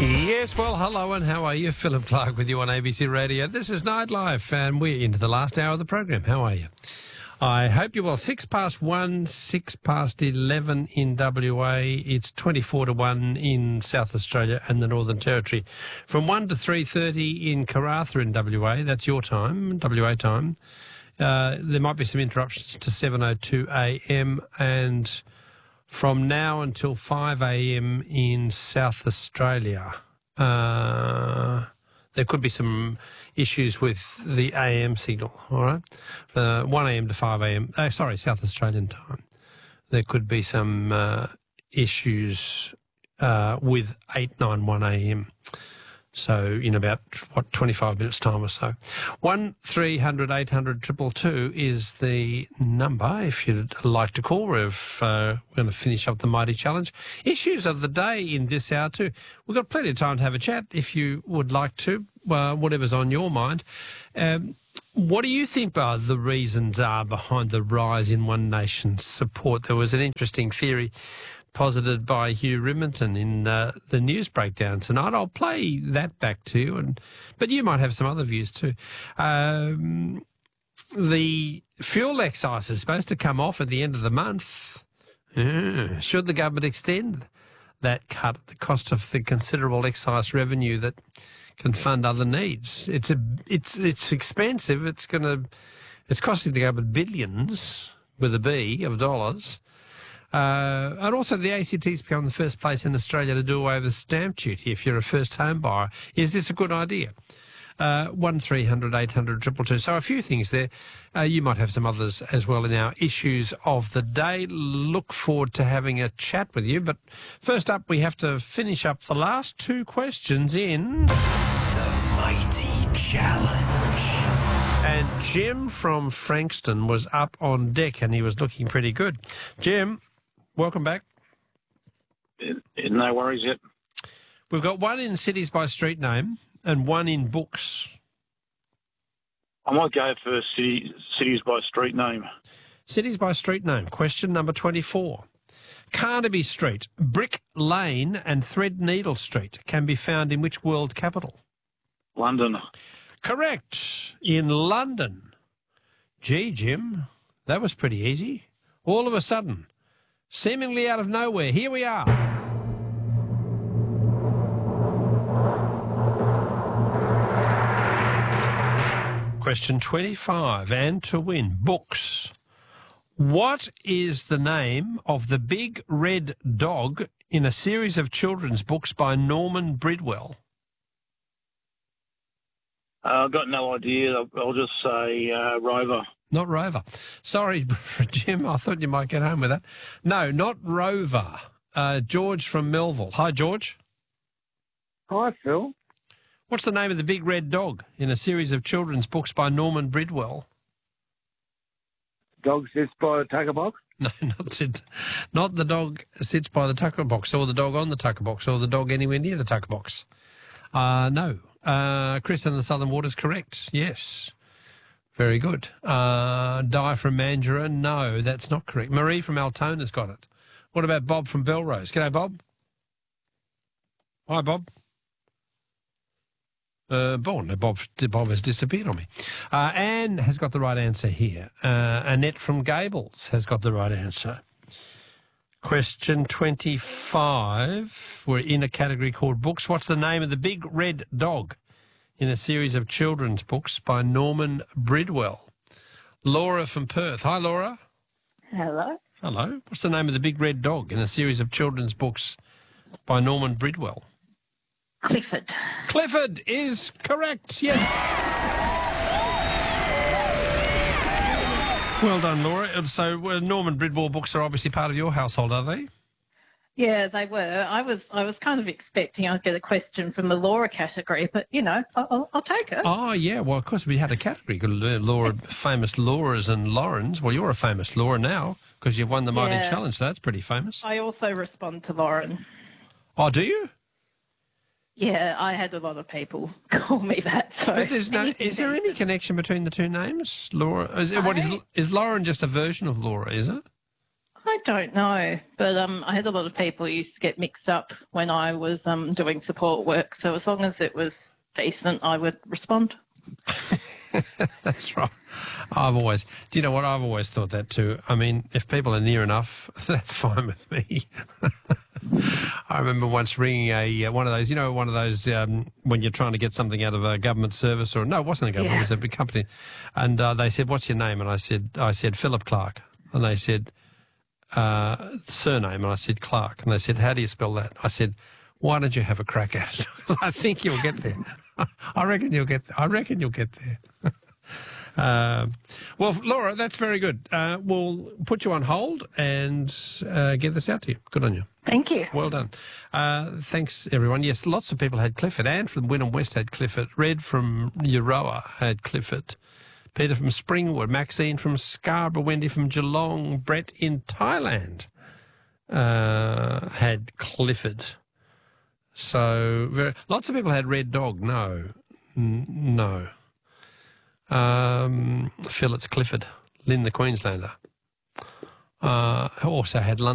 Yes, well, hello and how are you? Philip Clark with you on ABC Radio. This is Nightlife and we're into the last hour of the program. How are you? I hope you're well. 1:06, 11 in WA. It's 24 to 1 in South Australia and the Northern Territory. From 1 to 3:30 in Karratha in WA. That's your time, WA time. There might be some interruptions to 7:02 a.m. and from now until 5 a.m. in South Australia. There could be some issues with the AM signal, all right? 1 a.m. to 5 a.m. South Australian time. There could be some issues with 891 a.m. So in about, 25 minutes' time or so. 1300 800 222 is the number if you'd like to call. We're going to finish up the Mighty Challenge. Issues of the day in this hour too. We've got plenty of time to have a chat if you would like to, whatever's on your mind. What do you think the reasons are behind the rise in One Nation's support? There was an interesting theory posited by Hugh Riminton in the news breakdown tonight. I'll play that back to you, but you might have some other views too. The fuel excise is supposed to come off at the end of the month. Should the government extend that cut at the cost of the considerable excise revenue that can fund other needs? It's expensive. It's costing the government billions with a B of dollars. And also the ACT's become the first place in Australia to do away with stamp duty if you're a first home buyer. Is this a good idea? 1300 800 222. So a few things there. You might have some others as well in our issues of the day. Look forward to having a chat with you. But first up, we have to finish up the last two questions in The Mighty Challenge. And Jim from Frankston was up on deck and he was looking pretty good. Jim, welcome back. No worries yet. We've got one in cities by street name and one in books. I might go for cities by street name. Cities by street name. Question number 24. Carnaby Street, Brick Lane and Threadneedle Street can be found in which world capital? London. Correct. In London. Gee, Jim, that was pretty easy. All of a sudden, seemingly out of nowhere, here we are. Question 25, and to win, books. What is the name of the big red dog in a series of children's books by Norman Bridwell? I've got no idea. I'll just say Rover. Not Rover. Sorry, Jim, I thought you might get home with that. No, not Rover. George from Melville. Hi, George. Hi, Phil. What's the name of the big red dog in a series of children's books by Norman Bridwell? Dog sits by the tucker box? No, not the dog sits by the tucker box, or the dog on the tucker box, or the dog anywhere near the tucker box. No. Chris in the Southern Waters, correct. Yes. Very good. Di from Mandurah, no, that's not correct. Marie from Altona's got it. What about Bob from Belrose? G'day, Bob. Hi, Bob. Bob has disappeared on me. Anne has got the right answer here. Annette from Gables has got the right answer. Question 25. We're in a category called books. What's the name of the big red dog in a series of children's books by Norman Bridwell? Laura from Perth. Hi, Laura. Hello. Hello. What's the name of the big red dog in a series of children's books by Norman Bridwell? Clifford. Clifford is correct, yes. Well done, Laura. So Norman Bridwell books are obviously part of your household, are they? Yeah, they were. I was kind of expecting I'd get a question from the Laura category, but, I'll take it. Oh, yeah. Well, of course, we had a category called Laura, famous Lauras and Laurens. Well, you're a famous Laura now because you've won the Mighty Challenge, so that's pretty famous. I also respond to Lauren. Oh, do you? Yeah, I had a lot of people call me that. So but is there any connection between the two names? Laura? Is Lauren just a version of Laura, is it? I don't know, but I had a lot of people who used to get mixed up when I was doing support work. So as long as it was decent, I would respond. That's right. Do you know what? I've always thought that too. I mean, if people are near enough, that's fine with me. I remember once ringing one of those, when you're trying to get something out of a government service, or no, it wasn't a government, it was a big company, and they said, "What's your name?" And I said Philip Clark, and they said surname, and I said Clark, and they said, "How do you spell that?" I said, "Why don't you have a crack at it?" Because I think you'll get there. I reckon you'll get there. Well, Laura, that's very good. We'll put you on hold and get this out to you. Good on you. Thank you. Well done. Thanks, everyone. Yes, lots of people had Clifford. Anne from Wynnum West had Clifford. Red from Euroa had Clifford. Peter from Springwood. Maxine from Scarborough. Wendy from Geelong. Brett in Thailand had Clifford. So lots of people had Red Dog. No. Phil, it's Clifford. Lynn, the Queenslander. Also had London.